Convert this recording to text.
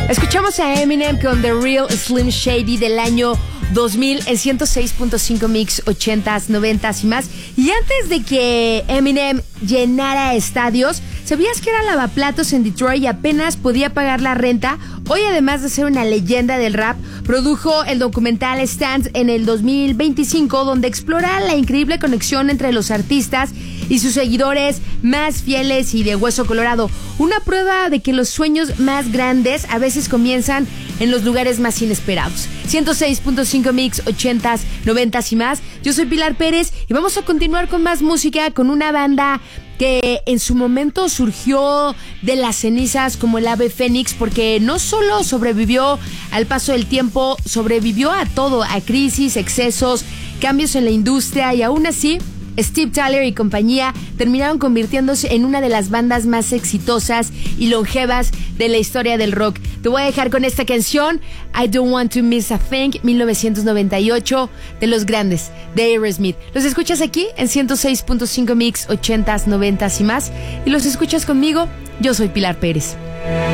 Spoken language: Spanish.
Escuchamos a Eminem con The Real Slim Shady del año 2000 en 106.5 Mix 80s, 90s y más. Y antes de que Eminem llenara estadios, ¿sabías que era lavaplatos en Detroit y apenas podía pagar la renta? Hoy, además de ser una leyenda del rap, produjo el documental Stands en el 2025, donde explora la increíble conexión entre los artistas y sus seguidores más fieles y de hueso colorado. Una prueba de que los sueños más grandes a veces comienzan en los lugares más inesperados. 106.5 Mix 80s, 90s y más. Yo soy Pilar Pérez y vamos a continuar con más música con una banda que en su momento surgió de las cenizas como el ave fénix, porque no solo sobrevivió al paso del tiempo, sobrevivió a todo, a crisis, excesos, cambios en la industria, y aún así Steve Tyler y compañía terminaron convirtiéndose en una de las bandas más exitosas y longevas de la historia del rock. Te voy a dejar con esta canción, I Don't Want to Miss a Thing, 1998, de los grandes, de Aerosmith. Los escuchas aquí en 106.5 Mix 80s, 90s y más, y los escuchas conmigo. Yo soy Pilar Pérez.